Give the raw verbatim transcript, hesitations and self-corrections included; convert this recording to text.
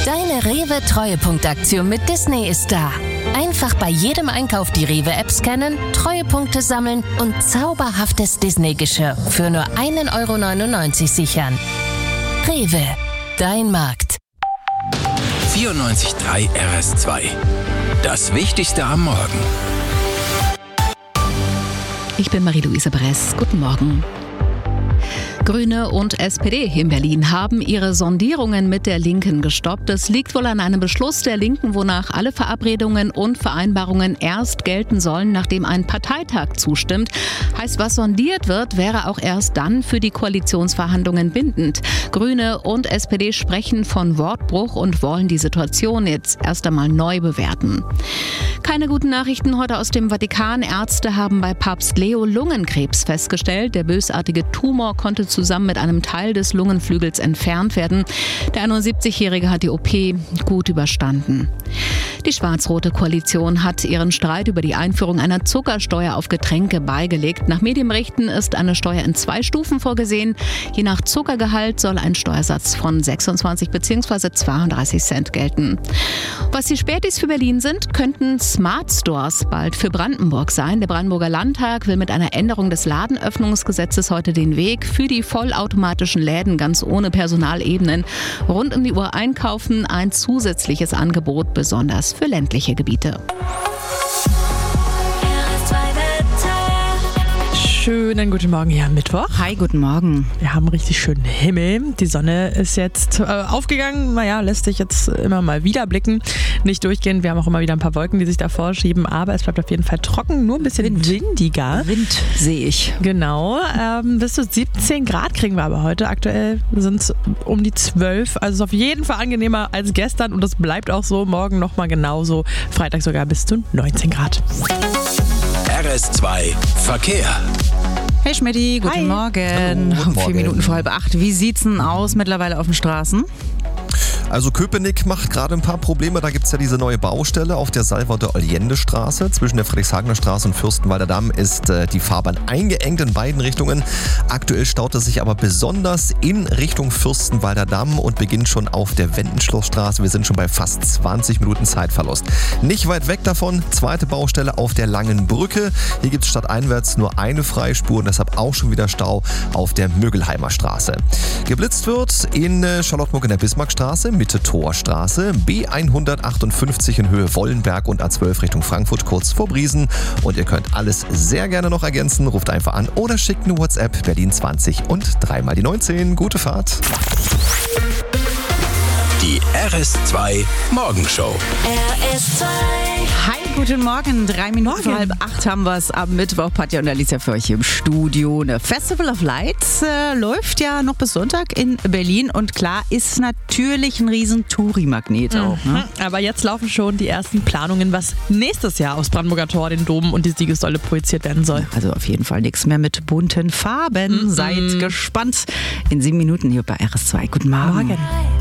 Deine Rewe-Treuepunktaktion mit Disney ist da. Einfach bei jedem Einkauf die Rewe-App scannen, Treuepunkte sammeln und zauberhaftes Disney-Geschirr für nur ein Euro neunundneunzig sichern. Rewe, dein Markt. vierundneunzig Komma drei R S zwei. Das Wichtigste am Morgen. Ich bin Marie-Louise Bress. Guten Morgen. Grüne und S P D in Berlin haben ihre Sondierungen mit der Linken gestoppt. Es liegt wohl an einem Beschluss der Linken, wonach alle Verabredungen und Vereinbarungen erst gelten sollen, nachdem ein Parteitag zustimmt. Heißt, was sondiert wird, wäre auch erst dann für die Koalitionsverhandlungen bindend. Grüne und S P D sprechen von Wortbruch und wollen die Situation jetzt erst einmal neu bewerten. Keine guten Nachrichten heute aus dem Vatikan. Ärzte haben bei Papst Leo Lungenkrebs festgestellt. Der bösartige Tumor konnte zusammen mit einem Teil des Lungenflügels entfernt werden. Der einundsiebzigjährige hat die O P gut überstanden. Die schwarz-rote Koalition hat ihren Streit über die Einführung einer Zuckersteuer auf Getränke beigelegt. Nach Medienberichten ist eine Steuer in zwei Stufen vorgesehen. Je nach Zuckergehalt soll ein Steuersatz von sechsundzwanzig bzw. zweiunddreißig Cent gelten. Was die Spätis für Berlin sind, könnten Smart Stores bald für Brandenburg sein. Der Brandenburger Landtag will mit einer Änderung des Ladenöffnungsgesetzes heute den Weg für die vollautomatischen Läden ganz ohne Personalebenen rund um die Uhr einkaufen. Ein zusätzliches Angebot, besonders für ländliche Gebiete. Schönen guten Morgen hier am Mittwoch. Hi, guten Morgen. Wir haben richtig schönen Himmel. Die Sonne ist jetzt äh, aufgegangen. Naja, lässt sich jetzt immer mal wieder blicken. Nicht durchgehend. Wir haben auch immer wieder ein paar Wolken, die sich davor schieben. Aber es bleibt auf jeden Fall trocken. Nur ein bisschen Wind. windiger. Wind sehe ich. Genau. Ähm, bis zu siebzehn Grad kriegen wir aber heute. Aktuell sind es um die zwölf. Also ist auf jeden Fall angenehmer als gestern. Und das bleibt auch so. Morgen nochmal genauso. Freitag sogar bis zu neunzehn Grad. R S zwei Verkehr. Hey Schmidti, guten Hi. Morgen. Hallo, guten Vier Morgen. Minuten vor halb acht. Wie sieht's denn aus mittlerweile auf den Straßen? Also Köpenick macht gerade ein paar Probleme. Da gibt es ja diese neue Baustelle auf der Salvador-Allende-Straße. Zwischen der Friedrichshagener Straße und Fürstenwalder Damm ist äh, die Fahrbahn eingeengt in beiden Richtungen. Aktuell staut es sich aber besonders in Richtung Fürstenwalder Damm und beginnt schon auf der Wendenschlossstraße. Wir sind schon bei fast zwanzig Minuten Zeitverlust. Nicht weit weg davon, zweite Baustelle auf der Langen Brücke. Hier gibt es stadteinwärts nur eine Freispur und deshalb auch schon wieder Stau auf der Mögelheimer Straße. Geblitzt wird in äh, Charlottenburg in der Bismarckstraße, Mitte Torstraße, B hundertachtundfünfzig in Höhe Wollenberg und A zwölf Richtung Frankfurt kurz vor Briesen. Und ihr könnt alles sehr gerne noch ergänzen. Ruft einfach an oder schickt eine WhatsApp Berlin zwanzig und dreimal die neunzehn. Gute Fahrt. Die R S zwei Morgenshow. R S zwei. Hi, guten Morgen. Drei Minuten Morgen. vor halb acht haben wir es am Mittwoch. Patja und Alicia für euch hier im Studio. Eine Festival of Lights äh, läuft ja noch bis Sonntag in Berlin. Und klar, ist natürlich ein riesen Touri-Magnet auch. Ne? Aber jetzt laufen schon die ersten Planungen, was nächstes Jahr aufs Brandenburger Tor, den Dom und die Siegessäule projiziert werden soll. Also auf jeden Fall nichts mehr mit bunten Farben. Mhm. Seid gespannt. In sieben Minuten hier bei R S zwei. Guten Morgen. Morgen.